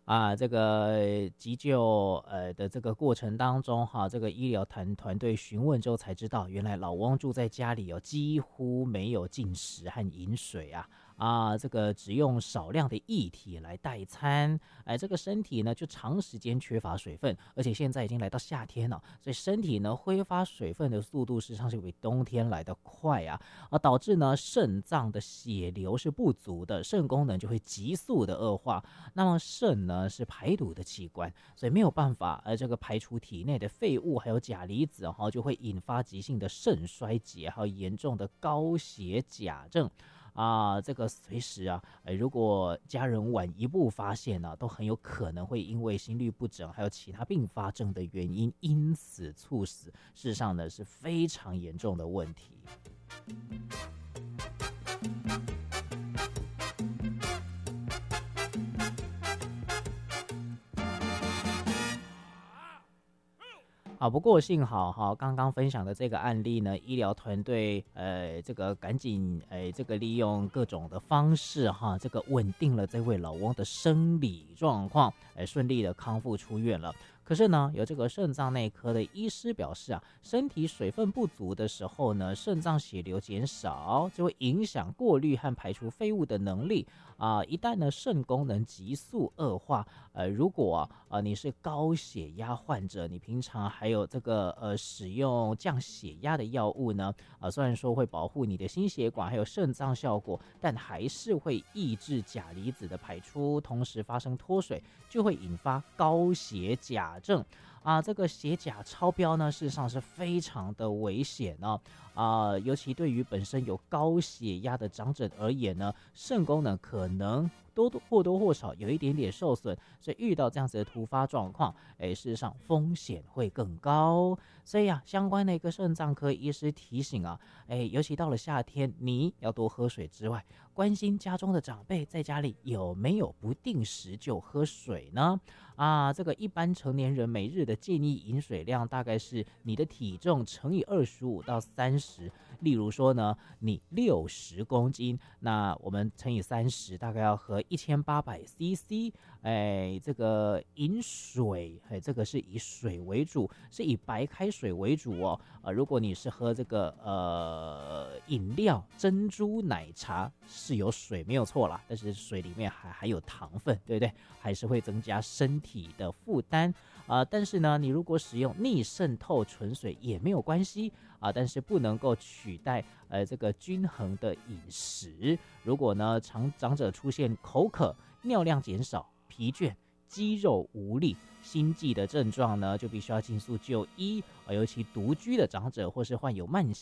这个急救的这个过程当中哈，这个医疗团队询问之后才知道，原来老翁住在家里几乎没有进食和饮水这个只用少量的液体来代餐，这个身体呢就长时间缺乏水分，而且现在已经来到夏天了，所以身体呢挥发水分的速度实际上是比冬天来得快导致呢肾脏的血流是不足的，肾功能就会急速的恶化。那么肾呢是排毒的器官，所以没有办法这个排除体内的废物还有钾离子就会引发急性的肾衰竭，还有严重的高血钾症。这个随时如果家人晚一步发现都很有可能会因为心律不整还有其他并发症的原因，因此猝死。事实上呢是非常严重的问题。不过幸好刚刚分享的这个案例呢，医疗团队这个赶紧这个利用各种的方式这个稳定了这位老翁的生理状况，顺利的康复出院了。可是呢，有这个肾脏内科的医师表示身体水分不足的时候呢，肾脏血流减少，就会影响过滤和排除废物的能力一旦呢肾功能急速恶化，如果你是高血压患者，你平常还有这个使用降血压的药物呢，虽然说会保护你的心血管还有肾脏效果，但还是会抑制钾离子的排出，同时发生脱水，就会引发高血钾症这个血钾超标呢，事实上是非常的危险尤其对于本身有高血压的长者而言呢，肾功能可能或多或少有一点点受损，所以遇到这样子的突发状况，事实上风险会更高。所以相关的一个肾脏科医师提醒尤其到了夏天，你要多喝水之外，关心家中的长辈在家里有没有不定时就喝水呢？这个一般成年人每日的建议饮水量大概是你的体重乘以25到30，例如说呢，你60公斤，那我们乘以30，大概要喝1800 CC。这个饮水，这个是以水为主，是以白开水为主如果你是喝这个饮料，珍珠奶茶是有水没有错啦，但是水里面还有糖分，对不对？还是会增加身体的负担但是呢，你如果使用逆渗透纯水也没有关系但是不能够取代这个均衡的饮食。如果呢长者出现口渴、尿量减少、疲倦、肌肉无力、心悸的症状呢，就必须要尽速就医尤其独居的长者或是患有慢